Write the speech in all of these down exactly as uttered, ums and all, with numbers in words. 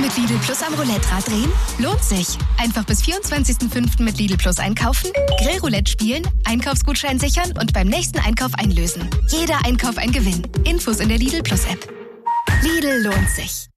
Mit Lidl Plus am Roulette-Rad drehen? Lohnt sich. Einfach bis vierundzwanzigsten fünften mit Lidl Plus einkaufen, Grillroulette spielen, Einkaufsgutschein sichern und beim nächsten Einkauf einlösen. Jeder Einkauf ein Gewinn. Infos in der Lidl Plus App. Lidl lohnt sich.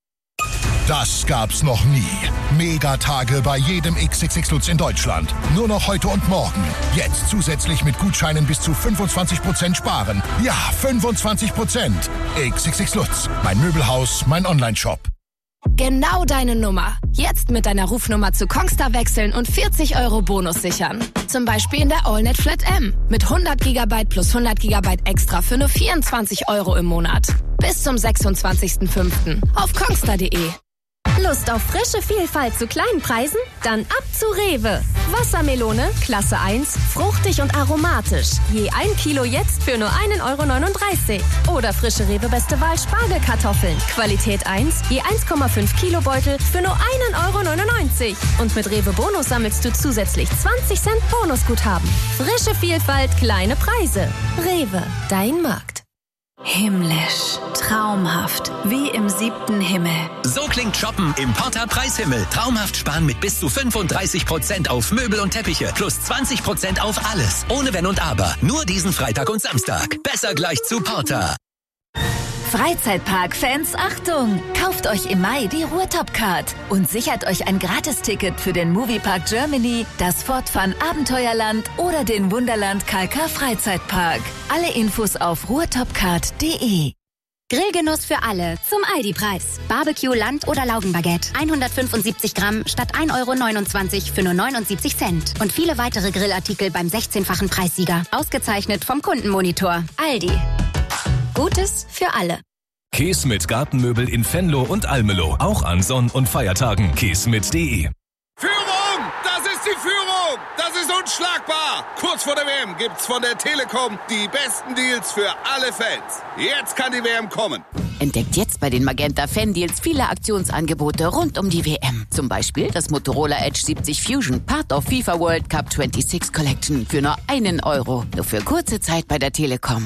Das gab's noch nie. Megatage bei jedem X X X Lutz in Deutschland. Nur noch heute und morgen. Jetzt zusätzlich mit Gutscheinen bis zu fünfundzwanzig Prozent sparen. Ja, fünfundzwanzig Prozent. X X X Lutz. Mein Möbelhaus, mein Onlineshop. Genau deine Nummer. Jetzt mit deiner Rufnummer zu Kongstar wechseln und vierzig Euro Bonus sichern. Zum Beispiel in der AllNet Flat M. Mit hundert Gigabyte plus hundert Gigabyte extra für nur vierundzwanzig Euro im Monat. Bis zum sechsundzwanzigsten fünften auf kongstar punkt de. Lust auf frische Vielfalt zu kleinen Preisen? Dann ab zu Rewe. Wassermelone, Klasse eins, fruchtig und aromatisch. Je ein Kilo jetzt für nur ein Euro neununddreißig. Oder frische Rewe Beste Wahl Spargelkartoffeln. Qualität eins, je eins Komma fünf Kilo Beutel für nur ein Euro neunundneunzig. Und mit Rewe Bonus sammelst du zusätzlich zwanzig Cent Bonusguthaben. Frische Vielfalt, kleine Preise. Rewe, dein Markt. Himmlisch, traumhaft, wie im siebten Himmel. So klingt Shoppen im Porta Preishimmel. Traumhaft sparen mit bis zu fünfunddreißig Prozent auf Möbel und Teppiche. Plus zwanzig Prozent auf alles. Ohne Wenn und Aber. Nur diesen Freitag und Samstag. Besser gleich zu Porta. Freizeitpark-Fans, Achtung! Kauft euch im Mai die Ruhrtop-Card und sichert euch ein Gratisticket für den Moviepark Germany, das Fort Fun Abenteuerland oder den Wunderland K K Freizeitpark. Alle Infos auf ruhrtopcard punkt de. Grillgenuss für alle zum Aldi-Preis. Barbecue, Land- oder Laugenbaguette. hundertfünfundsiebzig Gramm statt ein Euro neunundzwanzig für nur neunundsiebzig Cent. Und viele weitere Grillartikel beim sechzehnfachen Preissieger. Ausgezeichnet vom Kundenmonitor. Aldi. Gutes für alle. Käse mit Gartenmöbel in Venlo und Almelo. Auch an Sonn- und Feiertagen. käse mit punkt de. Führung! Das ist die Führung! Das ist unschlagbar! Kurz vor der W M gibt's von der Telekom die besten Deals für alle Fans. Jetzt kann die W M kommen. Entdeckt jetzt bei den Magenta Fan Deals viele Aktionsangebote rund um die W M. Zum Beispiel das Motorola Edge siebzig Fusion, Part of FIFA World Cup sechsundzwanzig Collection für nur einen Euro. Nur für kurze Zeit bei der Telekom.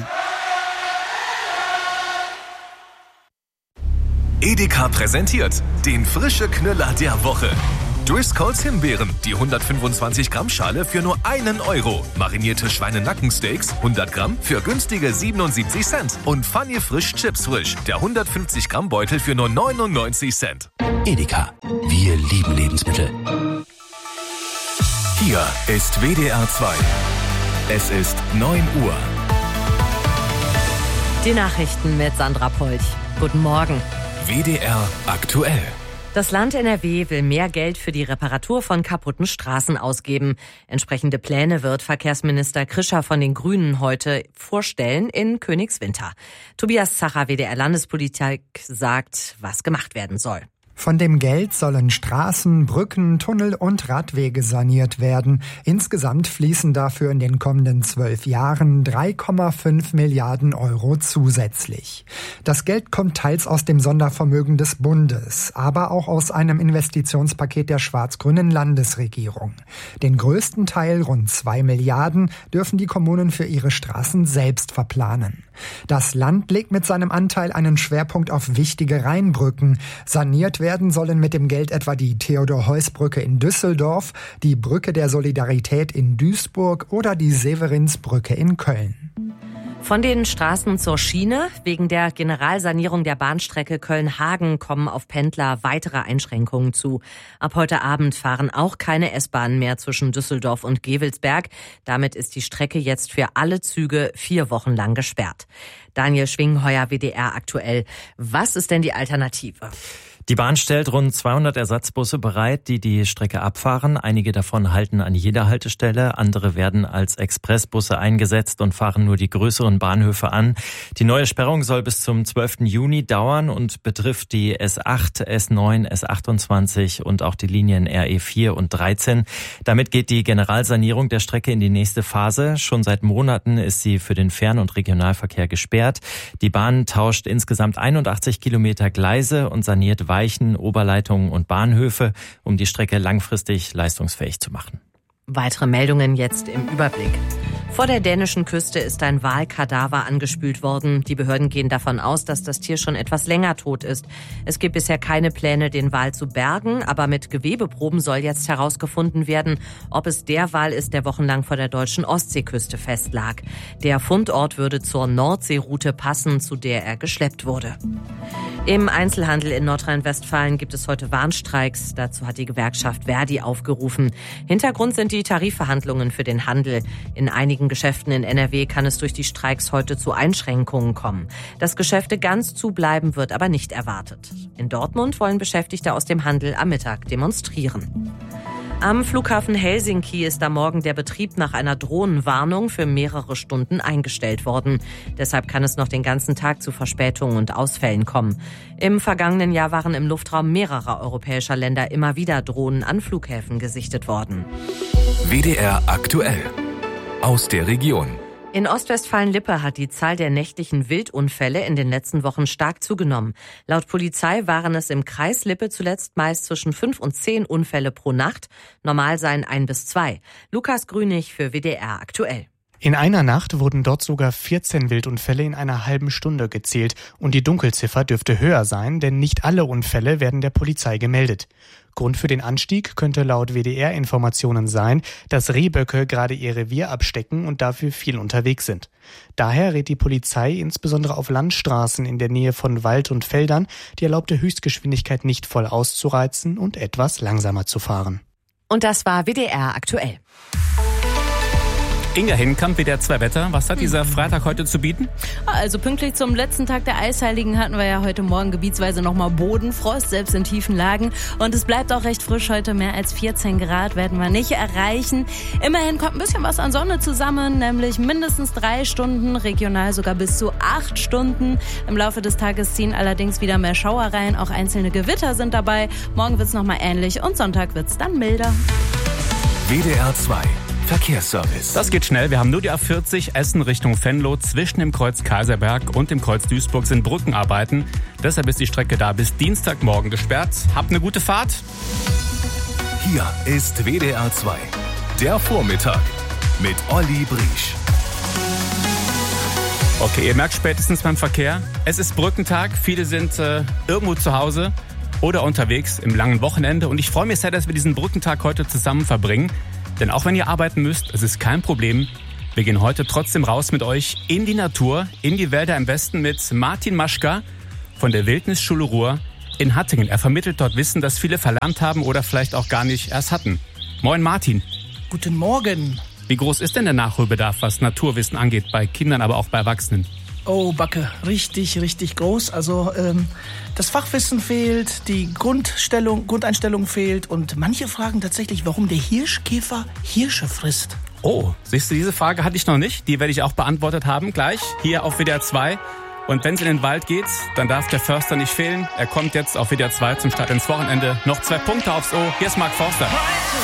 Edeka präsentiert den frische Knüller der Woche. Driscolls Himbeeren, die hundertfünfundzwanzig Gramm Schale für nur einen Euro. Marinierte Schweinenackensteaks, hundert Gramm für günstige siebenundsiebzig Cent. Und Funny Frisch Chips Frisch, der hundertfünfzig Gramm Beutel für nur neunundneunzig Cent. Edeka, wir lieben Lebensmittel. Hier ist W D R zwei. Es ist neun Uhr. Die Nachrichten mit Sandra Polch. Guten Morgen. W D R aktuell. Das Land N R W will mehr Geld für die Reparatur von kaputten Straßen ausgeben. Entsprechende Pläne wird Verkehrsminister Krischer von den Grünen heute vorstellen in Königswinter. Tobias Zacher, W D R Landespolitik, sagt, was gemacht werden soll. Von dem Geld sollen Straßen, Brücken, Tunnel und Radwege saniert werden. Insgesamt fließen dafür in den kommenden zwölf Jahren drei Komma fünf Milliarden Euro zusätzlich. Das Geld kommt teils aus dem Sondervermögen des Bundes, aber auch aus einem Investitionspaket der schwarz-grünen Landesregierung. Den größten Teil, rund zwei Milliarden, dürfen die Kommunen für ihre Straßen selbst verplanen. Das Land legt mit seinem Anteil einen Schwerpunkt auf wichtige Rheinbrücken. Saniert werden sollen mit dem Geld etwa die Theodor-Heuss-Brücke in Düsseldorf, die Brücke der Solidarität in Duisburg oder die Severinsbrücke in Köln. Von den Straßen zur Schiene. Wegen der Generalsanierung der Bahnstrecke Köln-Hagen kommen auf Pendler weitere Einschränkungen zu. Ab heute Abend fahren auch keine S-Bahnen mehr zwischen Düsseldorf und Gevelsberg. Damit ist die Strecke jetzt für alle Züge vier Wochen lang gesperrt. Daniel Schwingheuer, W D R aktuell. Was ist denn die Alternative? Die Bahn stellt rund zweihundert Ersatzbusse bereit, die die Strecke abfahren. Einige davon halten an jeder Haltestelle, andere werden als Expressbusse eingesetzt und fahren nur die größeren Bahnhöfe an. Die neue Sperrung soll bis zum zwölften Juni dauern und betrifft die S acht, S neun, S achtundzwanzig und auch die Linien R E vier und dreizehn. Damit geht die Generalsanierung der Strecke in die nächste Phase. Schon seit Monaten ist sie für den Fern- und Regionalverkehr gesperrt. Die Bahn tauscht insgesamt einundachtzig Kilometer Gleise und saniert Weichen, Oberleitungen und Bahnhöfe, um die Strecke langfristig leistungsfähig zu machen. Weitere Meldungen jetzt im Überblick. Vor der dänischen Küste ist ein Walkadaver angespült worden. Die Behörden gehen davon aus, dass das Tier schon etwas länger tot ist. Es gibt bisher keine Pläne, den Wal zu bergen, aber mit Gewebeproben soll jetzt herausgefunden werden, ob es der Wal ist, der wochenlang vor der deutschen Ostseeküste festlag. Der Fundort würde zur Nordseeroute passen, zu der er geschleppt wurde. Im Einzelhandel in Nordrhein-Westfalen gibt es heute Warnstreiks. Dazu hat die Gewerkschaft Verdi aufgerufen. Hintergrund sind die Tarifverhandlungen für den Handel. In einigen Geschäften in N R W kann es durch die Streiks heute zu Einschränkungen kommen. Dass Geschäfte ganz zubleiben, wird aber nicht erwartet. In Dortmund wollen Beschäftigte aus dem Handel am Mittag demonstrieren. Am Flughafen Helsinki ist am Morgen der Betrieb nach einer Drohnenwarnung für mehrere Stunden eingestellt worden. Deshalb kann es noch den ganzen Tag zu Verspätungen und Ausfällen kommen. Im vergangenen Jahr waren im Luftraum mehrerer europäischer Länder immer wieder Drohnen an Flughäfen gesichtet worden. W D R aktuell. Aus der Region. In Ostwestfalen-Lippe hat die Zahl der nächtlichen Wildunfälle in den letzten Wochen stark zugenommen. Laut Polizei waren es im Kreis Lippe zuletzt meist zwischen fünf und zehn Unfälle pro Nacht. Normal seien ein bis zwei. Lukas Grünig für W D R aktuell. In einer Nacht wurden dort sogar vierzehn Wildunfälle in einer halben Stunde gezählt. Und die Dunkelziffer dürfte höher sein, denn nicht alle Unfälle werden der Polizei gemeldet. Grund für den Anstieg könnte laut W D R-Informationen sein, dass Rehböcke gerade ihr Revier abstecken und dafür viel unterwegs sind. Daher rät die Polizei insbesondere auf Landstraßen in der Nähe von Wald und Feldern, die erlaubte Höchstgeschwindigkeit nicht voll auszureizen und etwas langsamer zu fahren. Und das war W D R aktuell. Inga Hinkamp, W D R zwei Wetter. Was hat dieser Freitag heute zu bieten? Also pünktlich zum letzten Tag der Eisheiligen hatten wir ja heute Morgen gebietsweise nochmal Bodenfrost, selbst in tiefen Lagen. Und es bleibt auch recht frisch heute. Mehr als vierzehn Grad werden wir nicht erreichen. Immerhin kommt ein bisschen was an Sonne zusammen, nämlich mindestens drei Stunden, regional sogar bis zu acht Stunden. Im Laufe des Tages ziehen allerdings wieder mehr Schauer rein. Auch einzelne Gewitter sind dabei. Morgen wird's nochmal ähnlich und Sonntag wird's dann milder. W D R zwei Verkehrsservice. Das geht schnell. Wir haben nur die A vierzig Essen Richtung Venlo. Zwischen dem Kreuz Kaiserberg und dem Kreuz Duisburg sind Brückenarbeiten. Deshalb ist die Strecke da bis Dienstagmorgen gesperrt. Habt eine gute Fahrt. Hier ist W D R zwei. Der Vormittag mit Olli Briesch. Okay, ihr merkt spätestens beim Verkehr, es ist Brückentag. Viele sind äh, irgendwo zu Hause oder unterwegs im langen Wochenende. Und ich freue mich sehr, dass wir diesen Brückentag heute zusammen verbringen. Denn auch wenn ihr arbeiten müsst, es ist kein Problem. Wir gehen heute trotzdem raus mit euch in die Natur, in die Wälder im Westen mit Martin Maschka von der Wildnisschule Ruhr in Hattingen. Er vermittelt dort Wissen, das viele verlernt haben oder vielleicht auch gar nicht erst hatten. Moin Martin. Guten Morgen. Wie groß ist denn der Nachholbedarf, was Naturwissen angeht, bei Kindern, aber auch bei Erwachsenen? Oh, Backe, richtig, richtig groß. Also ähm, das Fachwissen fehlt, die Grundstellung, Grundeinstellung fehlt und manche fragen tatsächlich, warum der Hirschkäfer Hirsche frisst. Oh, siehst du, diese Frage hatte ich noch nicht. Die werde ich auch beantwortet haben, gleich hier auf W D R zwei. Und wenn es in den Wald geht, dann darf der Förster nicht fehlen. Er kommt jetzt auf W D R zwei zum Start ins Wochenende. Noch zwei Punkte aufs O. Hier ist Mark Forster.